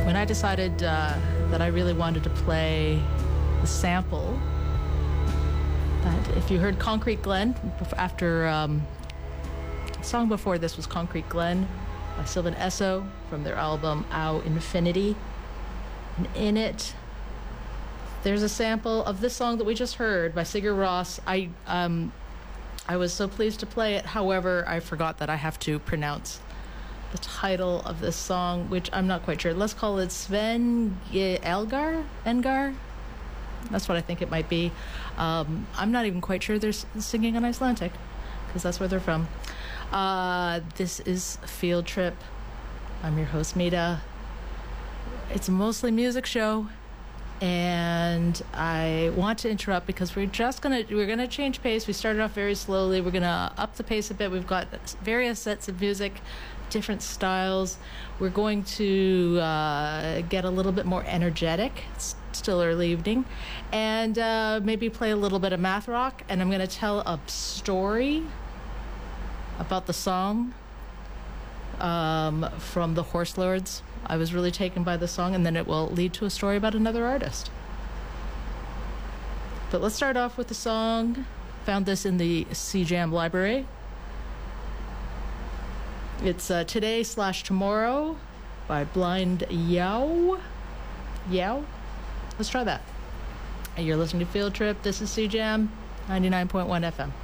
When I decided that I really wanted to play the sample, that if you heard Concrete Glen, after the song before this was Concrete Glen by Sylvan Esso from their album Au Infinity. And in it, there's a sample of this song that we just heard by Sigur Rós. I was so pleased to play it. However, I forgot that I have to pronounce the title of this song, which I'm not quite sure. Let's call it Sven Elgar? Engar? That's what I think it might be. I'm not even quite sure they're singing on Icelandic, because that's where they're from. This is Field Trip. I'm your host, Mita. It's a mostly music show, and I want to interrupt because we're gonna change pace. We started off very slowly. We're gonna up the pace a bit. We've got various sets of music, different styles. We're going to get a little bit more energetic. It's still early evening, and maybe play a little bit of math rock. And I'm gonna tell a story about the song from the Horse Lords. I was really taken by the song, and then it will lead to a story about another artist. But let's start off with the song. Found this in the CJAM library. It's Today/Tomorrow by Blind Yow. Let's try that. You're listening to Field Trip. This is CJAM 99.1 FM.